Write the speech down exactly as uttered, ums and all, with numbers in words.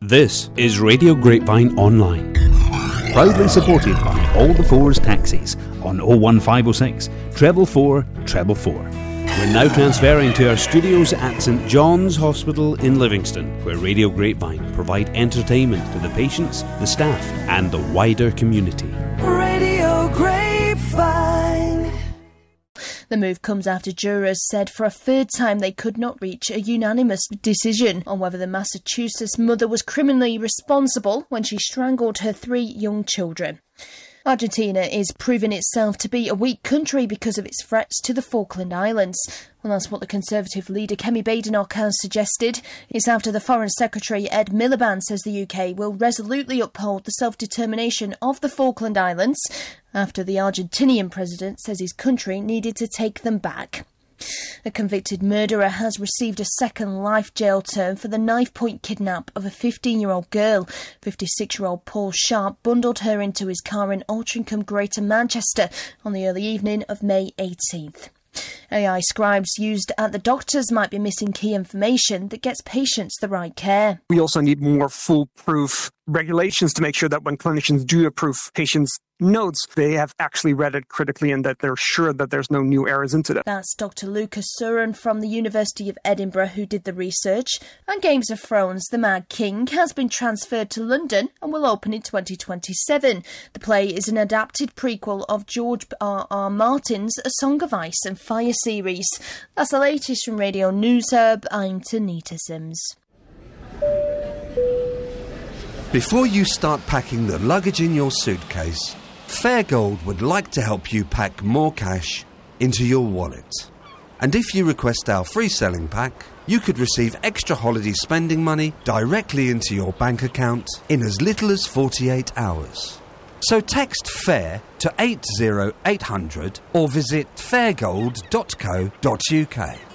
This is Radio Grapevine Online, proudly supported by All the Fours Taxis on oh one five oh six, treble four, treble four. We're now transferring to our studios at St John's Hospital in Livingston, where Radio Grapevine provide entertainment to the patients, the staff and the wider community. Radio Grapevine. The move comes after jurors said for a third time they could not reach a unanimous decision on whether the Massachusetts mother was criminally responsible when she strangled her three young children. Argentina is proving itself to be a weak country because of its threats to the Falkland Islands. Well, that's what the Conservative leader Kemi Badenoch has suggested. It's after the Foreign Secretary Ed Miliband says the U K will resolutely uphold the self-determination of the Falkland Islands after the Argentinian president says his country needed to take them back. A convicted murderer has received a second life jail term for the knife-point kidnap of a fifteen-year-old girl. fifty-six-year-old Paul Sharp bundled her into his car in Altrincham, Greater Manchester on the early evening of May eighteenth. A I scribes used at the doctors might be missing key information that gets patients the right care. We also need more foolproof regulations to make sure that when clinicians do approve patients' notes, they have actually read it critically and that they're sure that there's no new errors into them. That's Doctor Lucas Surin from the University of Edinburgh who did the research. And Games of Thrones, The Mad King, has been transferred to London and will open in twenty twenty-seven. The play is an adapted prequel of George R R Martin's A Song of Ice and Fire series. That's the latest from Radio News Hub. I'm Tanita Sims. Before you start packing the luggage in your suitcase, Fairgold would like to help you pack more cash into your wallet. And if you request our free selling pack, you could receive extra holiday spending money directly into your bank account in as little as forty-eight hours. So text FAIR to eight oh eight hundred or visit fairgold dot co dot uk.